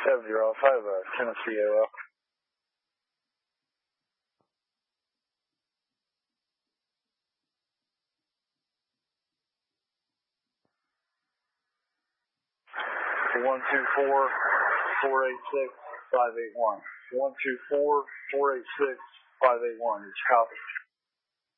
70 Alpha, Tennessee AOL. One two four 486 581. 124 486 581 is copy.